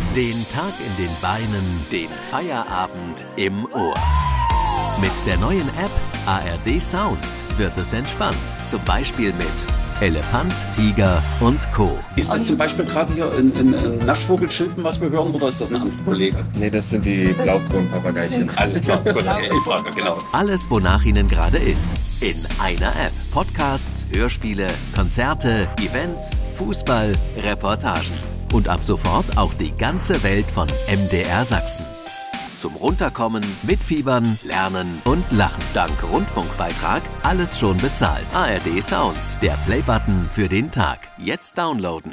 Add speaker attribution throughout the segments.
Speaker 1: Den Tag in den Beinen, den Feierabend im Ohr. Mit der neuen App ARD Sounds wird es entspannt. Zum Beispiel mit Elefant, Tiger und Co.
Speaker 2: Ist das zum Beispiel gerade hier ein Naschvogelchilpen, was wir hören, oder ist das ein anderer Kollege?
Speaker 3: Nee, das sind die Blaukronpapageischen.
Speaker 2: Alles klar, gut, ich frage, genau.
Speaker 1: Alles, wonach Ihnen gerade ist. In einer App. Podcasts, Hörspiele, Konzerte, Events, Fußball, Reportagen. Und ab sofort auch die ganze Welt von MDR Sachsen. Zum Runterkommen, Mitfiebern, Lernen und Lachen. Dank Rundfunkbeitrag alles schon bezahlt. ARD Sounds, der Playbutton für den Tag. Jetzt downloaden.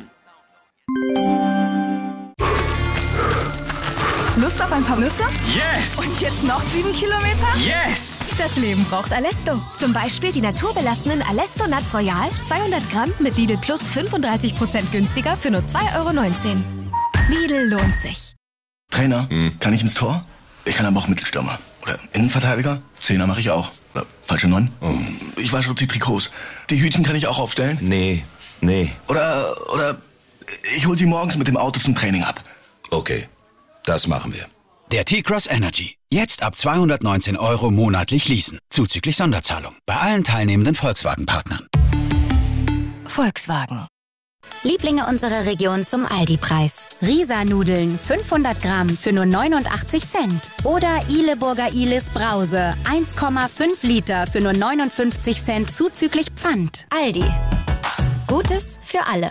Speaker 4: Lust auf ein paar Nüsse?
Speaker 5: Yes!
Speaker 4: Und jetzt noch 7 Kilometer?
Speaker 5: Yes!
Speaker 6: Das Leben braucht Alesto. Zum Beispiel die naturbelassenen Alesto Nuts Royal, 200 Gramm mit Lidl Plus 35% günstiger für nur 2,19 €. Lidl lohnt sich.
Speaker 7: Trainer, kann ich ins Tor? Ich kann aber auch Mittelstürmer. Oder Innenverteidiger? Zehner mache ich auch. Oder falsche 9? Ich wasche auch die Trikots. Die Hütchen kann ich auch aufstellen?
Speaker 3: Nee.
Speaker 7: Oder ich hol sie morgens mit dem Auto zum Training ab.
Speaker 3: Okay, das machen wir.
Speaker 8: Der T-Cross Energy. Jetzt ab 219 € monatlich leasen. Zuzüglich Sonderzahlung. Bei allen teilnehmenden Volkswagen-Partnern.
Speaker 6: Volkswagen.
Speaker 9: Lieblinge unserer Region zum Aldi-Preis. Risa-Nudeln 500 Gramm für nur 89 Cent. Oder Ihleburger Ihles Brause 1,5 Liter für nur 59 Cent zuzüglich Pfand. Aldi. Gutes für alle.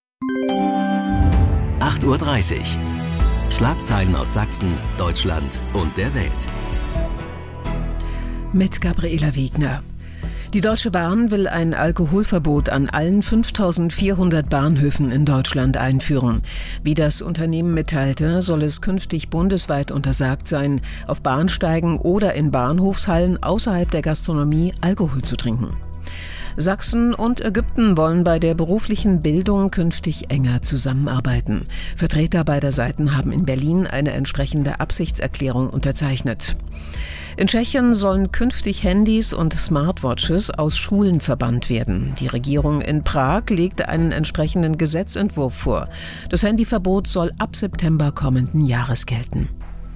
Speaker 1: 8:30 Uhr. Schlagzeilen aus Sachsen, Deutschland und der Welt.
Speaker 10: Mit Gabriela Wegner. Die Deutsche Bahn will ein Alkoholverbot an allen 5.400 Bahnhöfen in Deutschland einführen. Wie das Unternehmen mitteilte, soll es künftig bundesweit untersagt sein, auf Bahnsteigen oder in Bahnhofshallen außerhalb der Gastronomie Alkohol zu trinken. Sachsen und Ägypten wollen bei der beruflichen Bildung künftig enger zusammenarbeiten. Vertreter beider Seiten haben in Berlin eine entsprechende Absichtserklärung unterzeichnet. In Tschechien sollen künftig Handys und Smartwatches aus Schulen verbannt werden. Die Regierung in Prag legt einen entsprechenden Gesetzentwurf vor. Das Handyverbot soll ab September kommenden Jahres gelten.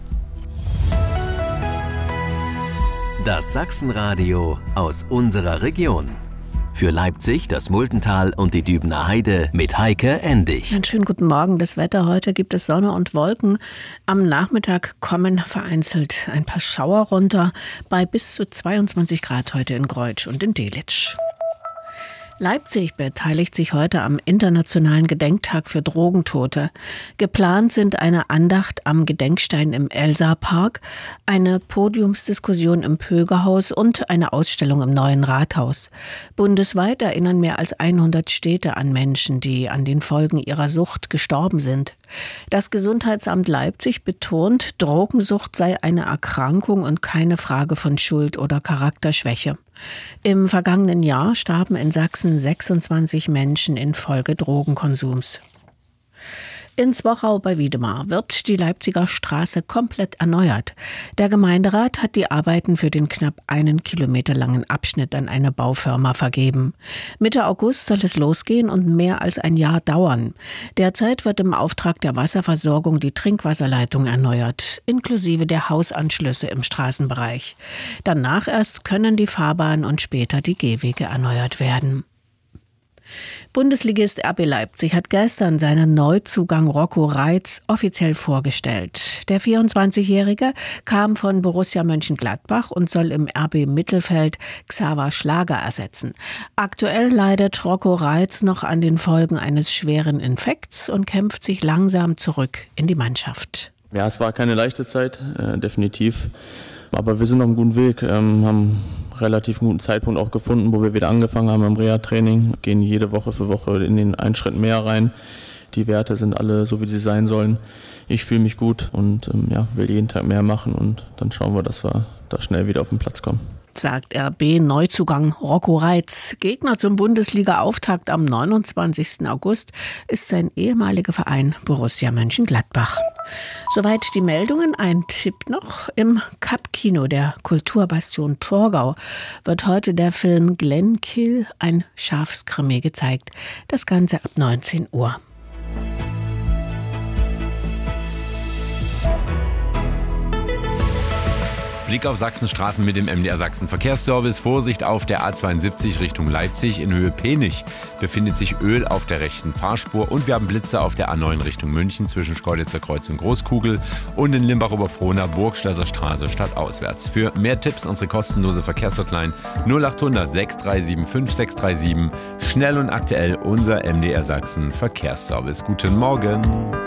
Speaker 1: Das Sachsenradio aus unserer Region. Für Leipzig, das Multental und die Dübener Heide mit Heike Endig.
Speaker 11: Einen schönen guten Morgen. Das Wetter heute gibt es Sonne und Wolken. Am Nachmittag kommen vereinzelt ein paar Schauer runter bei bis zu 22 Grad heute in Greutsch und in Delitzsch. Leipzig beteiligt sich heute am Internationalen Gedenktag für Drogentote. Geplant sind eine Andacht am Gedenkstein im Elsa-Park, eine Podiumsdiskussion im Pögerhaus und eine Ausstellung im Neuen Rathaus. Bundesweit erinnern mehr als 100 Städte an Menschen, die an den Folgen ihrer Sucht gestorben sind. Das Gesundheitsamt Leipzig betont, Drogensucht sei eine Erkrankung und keine Frage von Schuld oder Charakterschwäche. Im vergangenen Jahr starben in Sachsen 26 Menschen infolge Drogenkonsums. In Zwochau bei Wiedemar wird die Leipziger Straße komplett erneuert. Der Gemeinderat hat die Arbeiten für den knapp 1 Kilometer langen Abschnitt an eine Baufirma vergeben. Mitte August soll es losgehen und mehr als ein Jahr dauern. Derzeit wird im Auftrag der Wasserversorgung die Trinkwasserleitung erneuert, inklusive der Hausanschlüsse im Straßenbereich. Danach erst können die Fahrbahnen und später die Gehwege erneuert werden. Bundesligist RB Leipzig hat gestern seinen Neuzugang Rocco Reitz offiziell vorgestellt. Der 24-Jährige kam von Borussia Mönchengladbach und soll im RB-Mittelfeld Xaver Schlager ersetzen. Aktuell leidet Rocco Reitz noch an den Folgen eines schweren Infekts und kämpft sich langsam zurück in die Mannschaft.
Speaker 12: Ja, es war keine leichte Zeit, definitiv. Aber wir sind auf einem guten Weg, haben relativ guten Zeitpunkt auch gefunden, wo wir wieder angefangen haben im Reha-Training, gehen jede Woche für Woche in den einen Schritt mehr rein. Die Werte sind alle so, wie sie sein sollen. Ich fühle mich gut und will jeden Tag mehr machen und dann schauen wir, dass wir da schnell wieder auf den Platz kommen.
Speaker 11: Sagt RB-Neuzugang Rocco Reitz. Gegner zum Bundesliga-Auftakt am 29. August ist sein ehemaliger Verein Borussia Mönchengladbach. Soweit die Meldungen. Ein Tipp noch. Im Cup-Kino der Kulturbastion Torgau wird heute der Film Glenkill, ein Schafskrimi, gezeigt. Das Ganze ab 19 Uhr.
Speaker 5: Blick auf Sachsenstraßen mit dem MDR Sachsen Verkehrsservice. Vorsicht auf der A72 Richtung Leipzig. In Höhe Penich befindet sich Öl auf der rechten Fahrspur. Und wir haben Blitze auf der A9 Richtung München zwischen Schkeuditzer Kreuz und Großkugel. Und in Limbach-Oberfrohna Burgstadter Straße stadtauswärts. Für mehr Tipps unsere kostenlose Verkehrshotline 0800 637 5637. Schnell und aktuell unser MDR Sachsen Verkehrsservice. Guten Morgen.